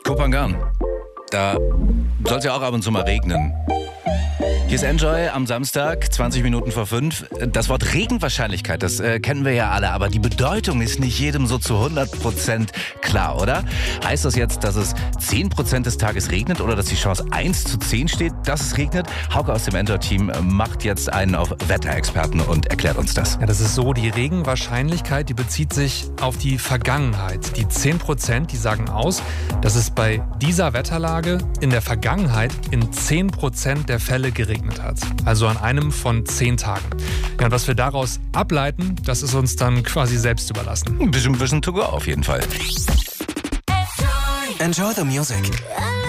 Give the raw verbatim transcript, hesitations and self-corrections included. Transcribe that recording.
Kopangan. Da soll es ja auch ab und zu mal regnen. Hier ist Enjoy am Samstag, zwanzig Minuten vor fünf. Das Wort Regenwahrscheinlichkeit, das äh, kennen wir ja alle, aber die Bedeutung ist nicht jedem so zu hundert Prozent klar, oder? Heißt das jetzt, dass es zehn Prozent des Tages regnet oder dass die Chance eins zu zehn steht, dass es regnet? Hauke aus dem Enjoy-Team macht jetzt einen auf Wetterexperten und erklärt uns das. Ja, das ist so, die Regenwahrscheinlichkeit, die bezieht sich auf die Vergangenheit. Die zehn Prozent, die sagen aus, dass es bei dieser Wetterlage in der Vergangenheit in zehn Prozent der Fälle geregnet hat. Also an einem von zehn Tagen. Ja, und was wir daraus ableiten, das ist uns dann quasi selbst überlassen. Ein bisschen Wissen to go auf jeden Fall. Enjoy the music.